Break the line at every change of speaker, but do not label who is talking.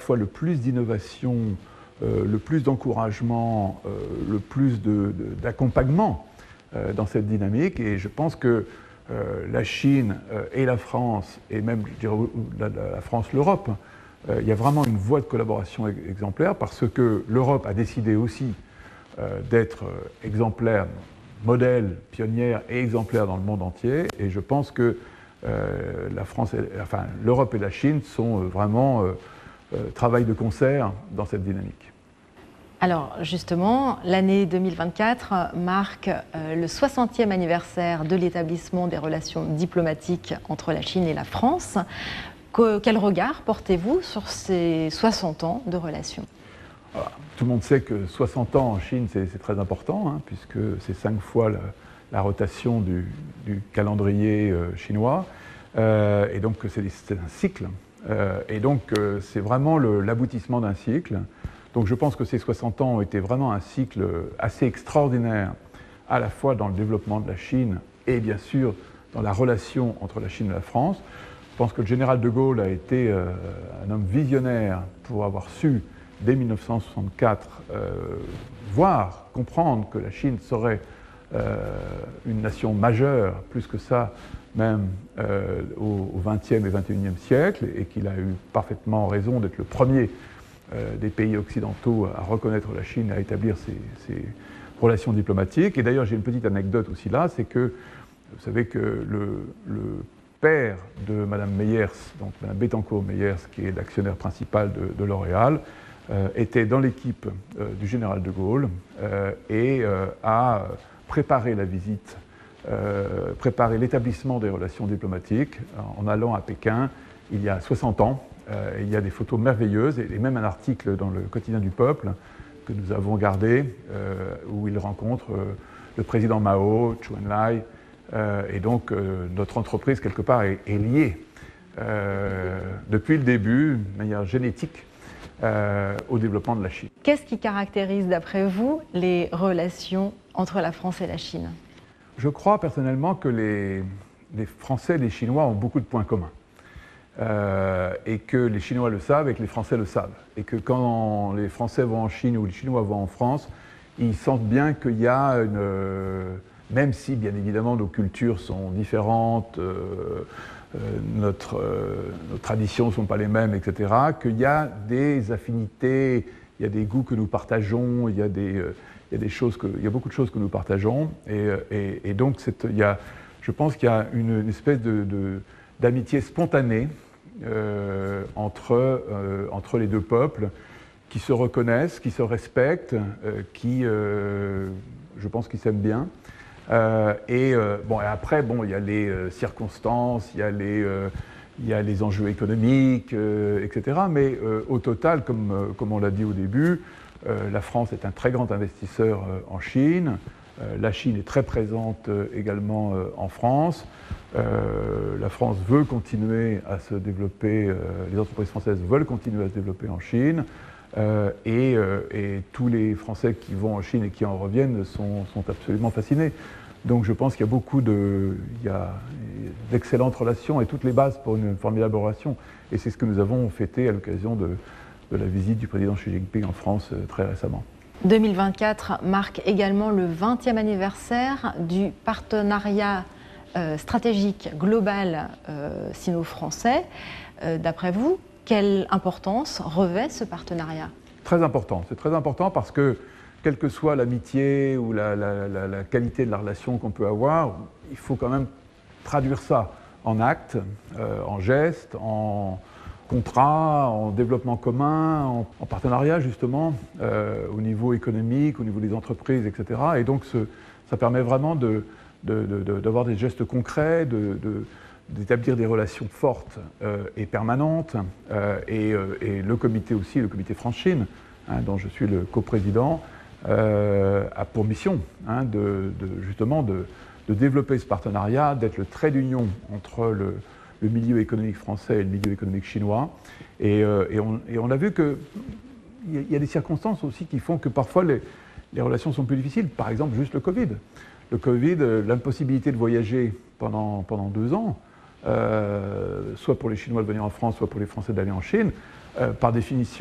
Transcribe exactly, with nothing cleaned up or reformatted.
fois le plus d'innovation, euh, le plus d'encouragement, euh, le plus de, de, d'accompagnement euh, dans cette dynamique. Et je pense que euh, la Chine euh, et la France, et même je dirais la, la, la France, l'Europe, euh, il y a vraiment une voie de collaboration exemplaire parce que l'Europe a décidé aussi euh, d'être exemplaire, modèle, pionnière et exemplaire dans le monde entier. Et je pense que euh, la France, et, enfin, l'Europe et la Chine sont euh, vraiment euh, euh, travaillent de concert dans cette dynamique.
Alors justement, l'année deux mille vingt-quatre marque euh, le soixantième anniversaire de l'établissement des relations diplomatiques entre la Chine et la France. Que, quel regard portez-vous sur ces soixante ans de relations ?
Alors, tout le monde sait que soixante ans en Chine, c'est, c'est très important, hein, puisque c'est cinq fois la, la rotation du, du calendrier euh, chinois, euh, et donc c'est, c'est un cycle. Euh, et donc euh, c'est vraiment le, l'aboutissement d'un cycle. Donc je pense que ces soixante ans ont été vraiment un cycle assez extraordinaire, à la fois dans le développement de la Chine et bien sûr dans la relation entre la Chine et la France. Je pense que le général de Gaulle a été euh, un homme visionnaire pour avoir su, dès mille neuf cent soixante-quatre, euh, voir, comprendre que la Chine serait euh, une nation majeure, plus que ça, même euh, au vingtième et vingt et unième siècle, et qu'il a eu parfaitement raison d'être le premier euh, des pays occidentaux à reconnaître la Chine, à établir ses, ses relations diplomatiques. Et d'ailleurs, j'ai une petite anecdote aussi là, c'est que vous savez que le, le père de Madame Meyers, donc Madame Bettencourt Meyers, qui est l'actionnaire principal de, de L'Oréal, euh, était dans l'équipe euh, du général de Gaulle euh, et euh, a préparé la visite, euh, préparé l'établissement des relations diplomatiques en allant à Pékin il y a soixante ans. Euh, il y a des photos merveilleuses et, et même un article dans le quotidien du Peuple que nous avons gardé euh, où il rencontre euh, le président Mao, Chou En-lai, euh, et donc euh, notre entreprise quelque part est, est liée euh, depuis le début, de manière génétique, euh, au développement de la Chine.
Qu'est-ce qui caractérise d'après vous les relations entre la France et la Chine ?
Je crois personnellement que les, les Français et les Chinois ont beaucoup de points communs. Euh, et que les Chinois le savent et que les Français le savent. Et que quand les Français vont en Chine ou les Chinois vont en France, ils sentent bien qu'il y a une... Euh, même si, bien évidemment, nos cultures sont différentes, euh, euh, notre, euh, nos traditions ne sont pas les mêmes, et cetera, qu'il y a des affinités, il y a des goûts que nous partageons, il y a, des, euh, il y a, des choses que, il y a beaucoup de choses que nous partageons. Et, et, et donc, c'est, il y a, je pense qu'il y a une, une espèce de... de d'amitié spontanée euh, entre, euh, entre les deux peuples qui se reconnaissent, qui se respectent, euh, qui, euh, je pense, qui s'aiment bien. Euh, et, euh, bon, et après, bon, il y a les euh, circonstances, il y a les, euh, il y a les enjeux économiques, euh, et cetera. Mais euh, au total, comme, euh, comme on l'a dit au début, euh, la France est un très grand investisseur euh, en Chine. Euh, la Chine est très présente euh, également euh, en France. Euh, la France veut continuer à se développer, euh, les entreprises françaises veulent continuer à se développer en Chine, euh, et, euh, et tous les Français qui vont en Chine et qui en reviennent sont, sont absolument fascinés. Donc je pense qu'il y a beaucoup de, il y a d'excellentes relations et toutes les bases pour une formidable relation. Et c'est ce que nous avons fêté à l'occasion de, de la visite du président Xi Jinping en France euh, très récemment.
deux mille vingt-quatre marque également le vingtième anniversaire du partenariat euh, stratégique global euh, sino-français. Euh, d'après vous, quelle importance revêt ce partenariat ?
Très important. C'est très important parce que, quelle que soit l'amitié ou la, la, la, la qualité de la relation qu'on peut avoir, il faut quand même traduire ça en actes, euh, en gestes, en contrats, en développement commun, en, en partenariat justement, euh, au niveau économique, au niveau des entreprises, et cetera. Et donc ce, ça permet vraiment de, de, de, de, d'avoir des gestes concrets, de, de, d'établir des relations fortes euh, et permanentes. Euh, et, euh, et le comité aussi, le comité France-Chine, hein, dont je suis le coprésident, euh, a pour mission hein, de, de, justement de, de développer ce partenariat, d'être le trait d'union entre le le milieu économique français et le milieu économique chinois. Et, euh, et, on, et on a vu qu'il y, y a des circonstances aussi qui font que parfois les, les relations sont plus difficiles. Par exemple, juste le Covid. Le Covid, euh, l'impossibilité de voyager pendant, pendant deux ans, euh, soit pour les Chinois de venir en France, soit pour les Français d'aller en Chine, euh, par définition,